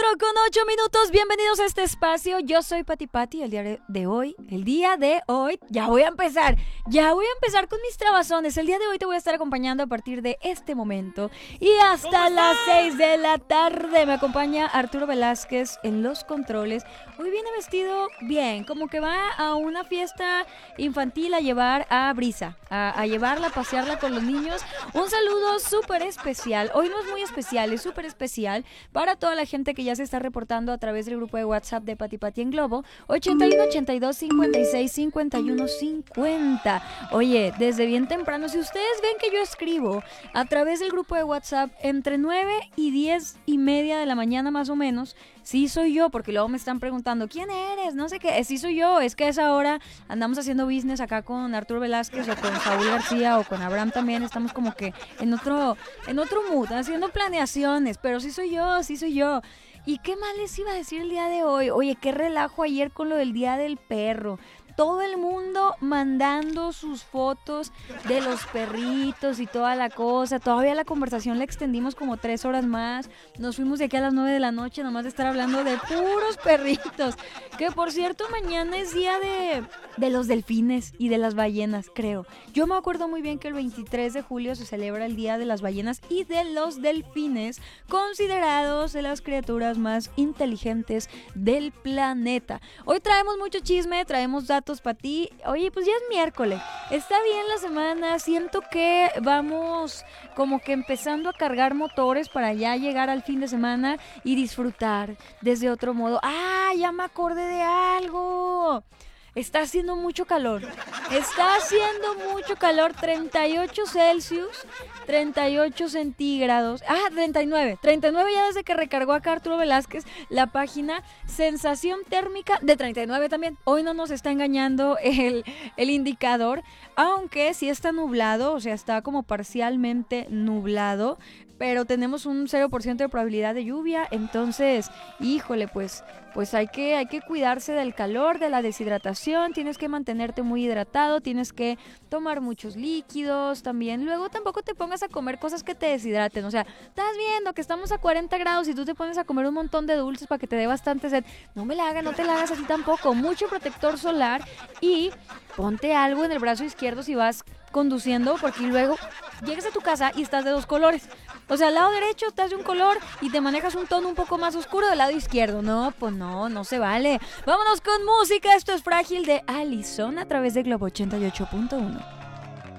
4:08. Bienvenidos a este espacio. Yo soy Pati Pati. El día de hoy, ya voy a empezar con mis trabazones. El día de hoy te voy a estar acompañando a partir de este momento y hasta las 6 de la tarde. Me acompaña Arturo Velázquez en los controles. Hoy viene vestido bien, como que va a una fiesta infantil a llevar a Brisa, a llevarla, a pasearla con los niños. Un saludo súper especial. Hoy no es muy especial, es súper especial para toda la gente que ya se está reportando a través del grupo de WhatsApp de Pati Pati en Globo, 81 82 56 51 50. Oye, desde bien temprano, si ustedes ven que yo escribo a través del grupo de WhatsApp entre 9 y 10 y media de la mañana más o menos, sí soy yo, porque luego me están preguntando, ¿quién eres? No sé qué, sí soy yo, es que a esa hora andamos haciendo business acá con Arturo Velázquez o con Saúl García o con Abraham también, estamos como que en otro mood, haciendo planeaciones, pero sí soy yo. ¿Y qué más les iba a decir el día de hoy? Oye, qué relajo ayer con lo del Día del Perro. Todo el mundo mandando sus fotos de los perritos y toda la cosa. Todavía la conversación la extendimos como 3 horas más. Nos fuimos de aquí a las 9 de la noche nomás de estar hablando de puros perritos. Que por cierto, mañana es día de los delfines y de las ballenas, creo. Yo me acuerdo muy bien que el 23 de julio se celebra el Día de las Ballenas y de los Delfines, considerados de las criaturas más inteligentes del planeta. Hoy traemos mucho chisme, traemos datos para ti. Oye, pues ya es miércoles, está bien la semana, siento que vamos como que empezando a cargar motores para ya llegar al fin de semana y disfrutar desde otro modo. ¡Ah, ya me acordé de algo! Está haciendo mucho calor, 38 Celsius, 38 centígrados, 39 ya desde que recargó acá Arturo Velázquez la página, sensación térmica de 39 también. Hoy no nos está engañando el indicador, aunque sí está nublado, o sea, está como parcialmente nublado, pero tenemos un 0% de probabilidad de lluvia, entonces, híjole, pues hay que cuidarse del calor, de la deshidratación, tienes que mantenerte muy hidratado, tienes que tomar muchos líquidos también. Luego tampoco te pongas a comer cosas que te deshidraten, o sea, estás viendo que estamos a 40 grados y tú te pones a comer un montón de dulces para que te dé bastante sed. No te la hagas así tampoco. Mucho protector solar y ponte algo en el brazo izquierdo si vas conduciendo, porque luego llegas a tu casa y estás de 2 colores. O sea, al lado derecho estás de un color y te manejas un tono un poco más oscuro del lado izquierdo. No, pues no se vale. Vámonos con música. Esto es Frágil de Allison a través de Globo 88.1.